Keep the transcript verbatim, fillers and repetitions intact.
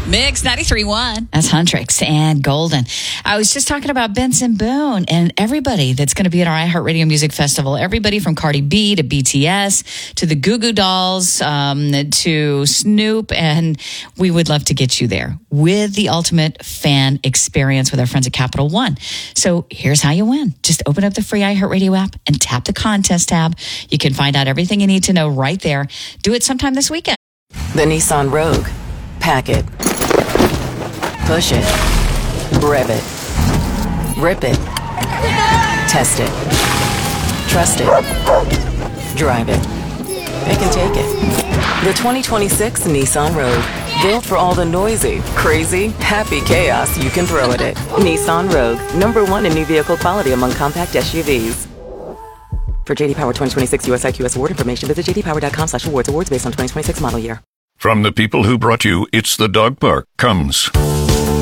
Mix ninety-three point one. That's Huntrix and Golden. I was just talking about Benson Boone and everybody that's going to be at our iHeartRadio Music Festival. Everybody from Cardi B to B T S to the Goo Goo Dolls um, to Snoop. And we would love to get you there with the ultimate fan experience with our friends at Capital One. So here's how you win. Just open up the free iHeartRadio app and tap the contest tab. You can find out everything you need to know right there. Do it sometime this weekend. The Nissan Rogue. Pack it. Push it. Rev it. Rip it. Test it. Trust it. Drive it. It can take it. The twenty twenty-six Nissan Rogue. Built for all the noisy, crazy, happy chaos you can throw at it. Nissan Rogue. Number one in new vehicle quality among compact S U Vs. For J D Power twenty twenty-six U S I Q S award information, visit j d power dot com slash awards. Awards based on twenty twenty-six model year. From the people who brought you It's the Dog Park comes